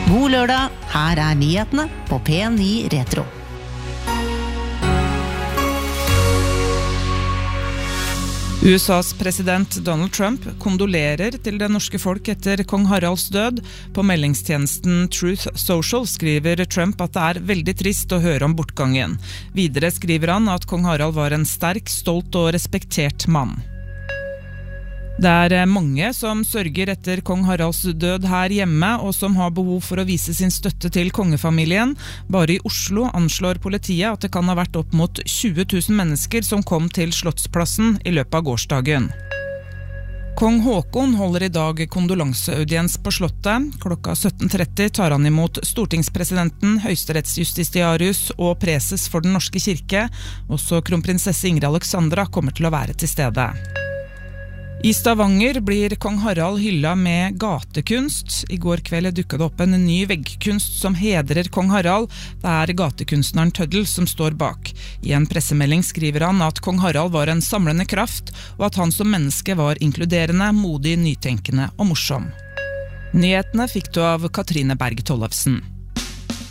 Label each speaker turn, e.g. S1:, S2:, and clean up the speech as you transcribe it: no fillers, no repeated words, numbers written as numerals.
S1: God lørdag, her nyhetene på P9 Retro.
S2: USAs president Donald Trump kondolerer til det norske folk etter kong Haralds død. På meldingstjenesten Truth Social skriver Trump at det veldig trist å høre om bortgangen. Videre skriver han at kong Harald var en sterk, stolt og respektert mann. Det mange som sørger etter kong Haralds død her hjemme, og som har behov for å vise sin støtte til kongefamilien. Bare i Oslo anslår politiet at det kan ha vært opp mot 20 000 mennesker som kom til Slottsplassen i løpet av gårsdagen. Kong Håkon holder i dag kondolanseaudiens på Slottet. Klokka 17:30 tar han imot stortingspresidenten, høyesterettsjustitiarius og preses for den norske kirke. Også kronprinsesse Ingrid Alexandra kommer til å være til stede. I Stavanger blir kong Harald hylla med gatekunst. I går kveld dukket det opp en ny veggkunst som hedrer kong Harald. Det gatekunstneren Tøddel som står bak. I en pressemelding skriver han at kong Harald var en samlende kraft, og at han som menneske var inkluderende, modig, nytenkende og morsom. Nyhetene fikk du av Katrine Berg Tollefsen.